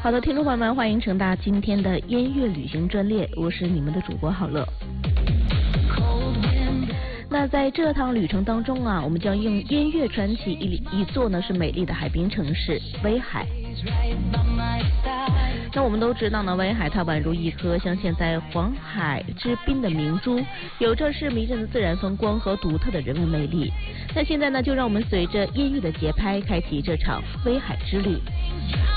好的，听众朋友们，欢迎乘搭今天的音乐旅行专列，我是你们的主播郝乐。那在这趟旅程当中啊，我们将用音乐传奇一座呢是美丽的海滨城市威海。那我们都知道呢，威海它宛如一颗镶嵌在黄海之滨的明珠，有着是迷人的自然风光和独特的人文魅力。那现在呢，就让我们随着音乐的节拍，开启这场威海之旅。